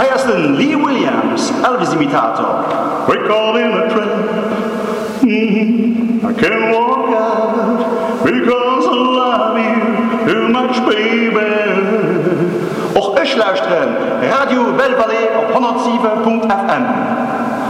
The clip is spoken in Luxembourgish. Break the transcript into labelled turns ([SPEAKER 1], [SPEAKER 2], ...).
[SPEAKER 1] Heiersten Lee Williams, Elvis-Imitator.
[SPEAKER 2] We call in a train. I can't walk out because I love you too much, baby.
[SPEAKER 1] Och ich luisteren Radio Belle Vallée op 107.fm.